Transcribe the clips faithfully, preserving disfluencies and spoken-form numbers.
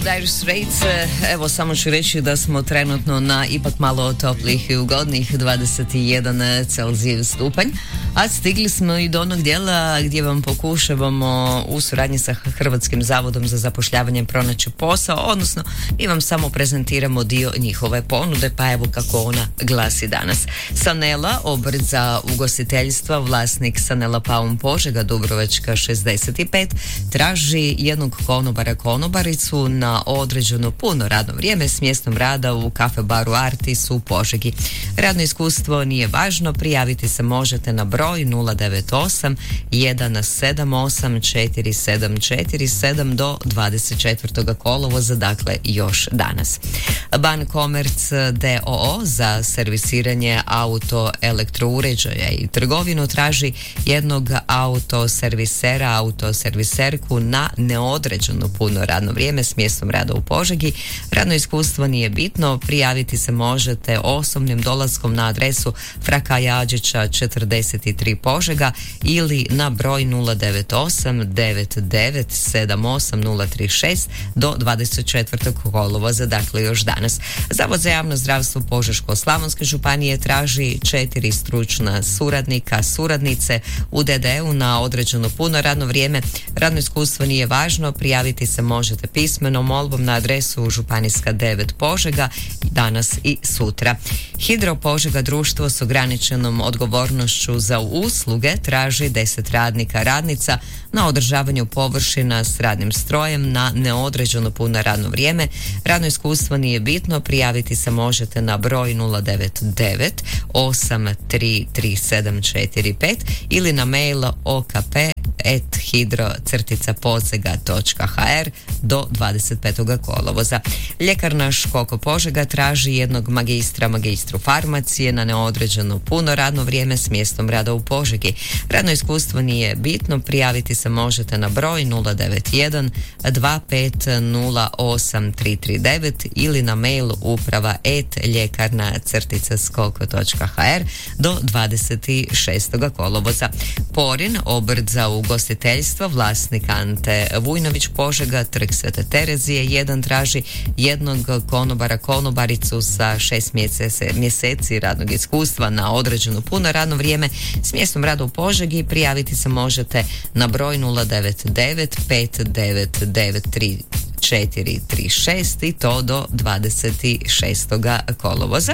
Dire Straits. Evo, samo ću reći da smo trenutno na ipak malo toplih i ugodnih dvadeset jedan Celzijus stupanj, a stigli smo i do onog dijela gdje vam pokušavamo u suradnji sa Hrvatskim zavodom za zapošljavanje pronaći posao, odnosno mi vam samo prezentiramo dio njihove ponude, pa evo kako ona glasi danas. Sanela, obrt za ugostiteljstva, vlasnik Sanela Paum Požega, Dubrovačka šezdeset pet, traži jednog konobara konobaricu na određeno puno radno vrijeme s mjestom rada u kafe baru Artis u Požegi. Radno iskustvo nije važno, prijaviti se možete na broj nula devet osam jedan sedam osam četiri sedam četiri sedam do dvadeset četvrtog kolovoza, dakle još danas. Ban Komerc d o o za servisiranje auto elektrouređaja i trgovinu traži jednog autoservisera, autoserviserku na neodređeno puno radno vrijeme s mjestom rada u Požegi. Radno iskustvo nije bitno, prijaviti se možete osobnim dolaskom na adresu Fraka Jađića četrdeset tri Požega ili na broj nula devet osam devet devet sedam osam nula tri šest do dvadeset četvrtog kolovoza, dakle još danas. Zavod za javno zdravstvo Požeško-slavonske županije traži četiri stručna suradnika, suradnice u D D U na određeno puno radno vrijeme. Radno iskustvo nije važno, prijaviti se možete pismenom molbom na adresu Županijska devet Požega danas i sutra. Hidro Požega, društvo s ograničenom odgovornošću za usluge, traži deset radnika, radnica na održavanju površina s radnim strojem na neodređeno puno radno vrijeme. Radno iskustvo nije bitno, prijaviti se možete na broj nula devet devet osam tri tri sedam četiri pet ili na mail okp et hidro podzega točka h r do dvadeset petog kolovoza. Ljekarna Škoko Požega traži jednog magistra, magistru farmacije na neodređeno puno radno vrijeme s mjestom rada u Požegi. Radno iskustvo nije bitno, prijaviti se možete na broj nula devet jedan dva pet nula osam tri tri devet ili na mail uprava et ljekarna skoko točka h r do dvadeset šestog kolovoza. Porin, obrt za ugostiteljstvo, vlasnik Ante Vujnović Požega, Trg Svete Terezije jedan, traži jednog konobara konobaricu sa šest mjeseci, mjeseci radnog iskustva na određeno puno radno vrijeme s mjestom rada u Požegi. Prijaviti se možete na broj nula devet devet pet devet devet tri četiri tri šest i to do dvadeset šestog kolovoza.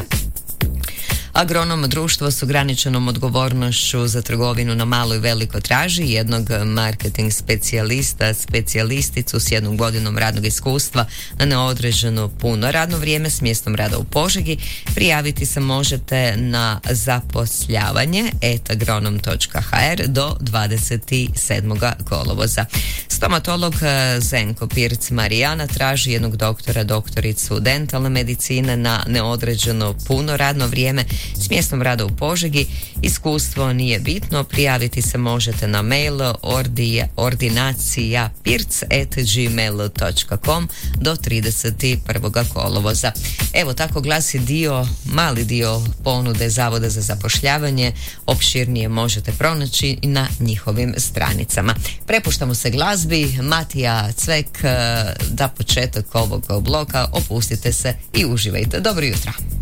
Agronom, društvo s ograničenom odgovornošću za trgovinu na malo i veliko, traži jednog marketing specijalista, specijalisticu s jednom godinom radnog iskustva na neodređeno puno radno vrijeme s mjestom rada u Požegi. Prijaviti se možete na zaposljavanje et agronom točka h r do dvadeset sedmog kolovoza. Stomatolog Zenko Pirc Marijana traži jednog doktora, doktoricu dentalne medicine na neodređeno puno radno vrijeme s mjestom rada u Požegi. Iskustvo nije bitno, prijaviti se možete na mail ordinacija pirc et gmail točka com do trideset prvog kolovoza. Evo, tako glasi dio, mali dio ponude Zavoda za zapošljavanje. Opširnije možete pronaći na njihovim stranicama. Prepuštamo se glazbi. Matija Cvek, da početak ovog bloka opustite se i uživajte. Dobro jutro.